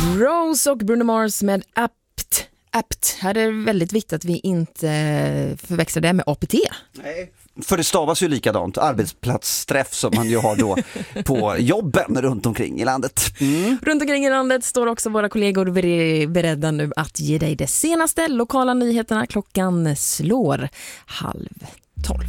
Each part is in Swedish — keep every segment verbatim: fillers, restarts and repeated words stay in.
Rose och Bruno Mars med Apt. Apt. Här är det väldigt viktigt att vi inte förväxlar det med A P T. Nej, för det stavas ju likadant. Arbetsplatsträff som man ju har då på jobben runt omkring i landet. Mm. Runt omkring i landet står också våra kollegor beredda nu att ge dig det senaste lokala nyheterna. Klockan slår halv tolv.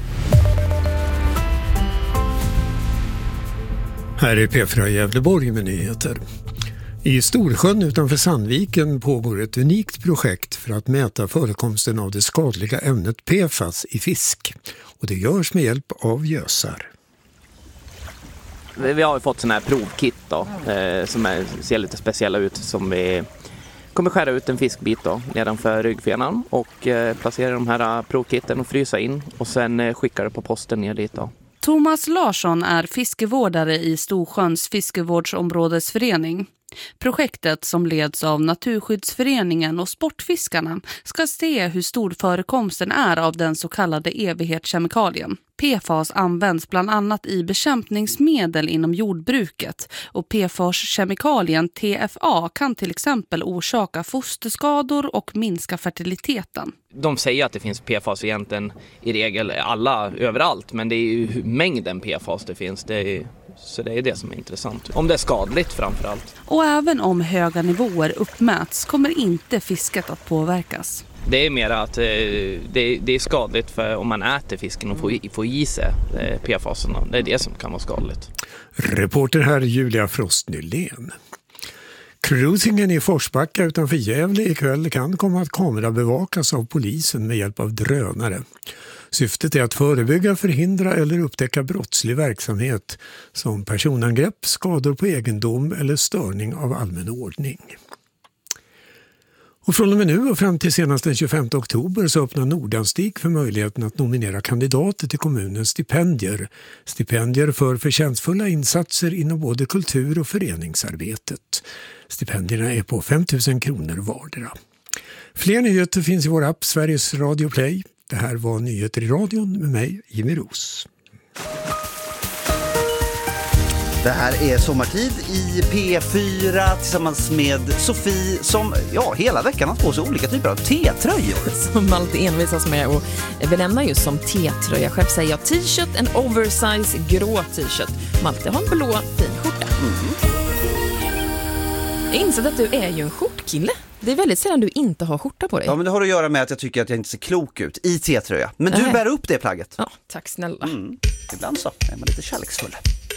Här är P fyra Gävleborg med nyheter. I Storsjön utanför Sandviken pågår ett unikt projekt för att mäta förekomsten av det skadliga ämnet P F A S i fisk. Och det görs med hjälp av gösar. Vi har fått sådana här provkit då, eh, som är, ser lite speciella ut, som vi kommer skära ut en fiskbit då, nedanför ryggfenan och eh, placera de här provkitten och frysa in och sen eh, skicka det på posten ner dit då. Thomas Larsson är fiskevårdare i Storsjöns fiskevårdsområdesförening. Projektet, som leds av Naturskyddsföreningen och Sportfiskarna, ska se hur stor förekomsten är av den så kallade evighetskemikalien. P F A S används bland annat i bekämpningsmedel inom jordbruket och P F A S-kemikalien T F A kan till exempel orsaka fosterskador och minska fertiliteten. De säger att det finns P F A S egentligen i regel alla överallt, men det är ju mängden P F A S det finns, det är, så det är det som är intressant. Om det är skadligt framförallt. Och även om höga nivåer uppmäts kommer inte fisket att påverkas. Det är mer att eh, det, det är skadligt för om man äter fisken och får i, får i sig eh, P F A S. Det är det som kan vara skadligt. Reporter här Julia Frost Nylén. Cruisingen i Forsbacka utanför Gävle ikväll kan komma att kamerabevakas av polisen med hjälp av drönare. Syftet är att förebygga, förhindra eller upptäcka brottslig verksamhet som personangrepp, skador på egendom eller störning av allmän ordning. Och från och med nu och fram till senast den tjugofemte oktober så öppnar Nordanstig för möjligheten att nominera kandidater till kommunens stipendier. Stipendier för förtjänstfulla insatser inom både kultur- och föreningsarbetet. Stipendierna är på fem tusen kronor vardera. Fler nyheter finns i vår app Sveriges Radio Play. Det här var Nyheter i radion med mig, Jimmy Ros. Det här är Sommartid i P fyra tillsammans med Sofie som ja, hela veckan har på sig olika typer av T-tröjor. Som Malte envisas med och benämna just som T-tröja. Själv säger jag t-shirt, en oversize grå t-shirt. Malte har en blå fin skjorta. Mm. Jag inser att du är ju en skjortkille. Det är väldigt sällan du inte har skjorta på dig. Ja, men det har att göra med att jag tycker att jag inte ser klok ut i T-tröja. Men du Nej. bär upp det plagget. Ja, tack snälla. Mm. Ibland så är man lite kärleksfull.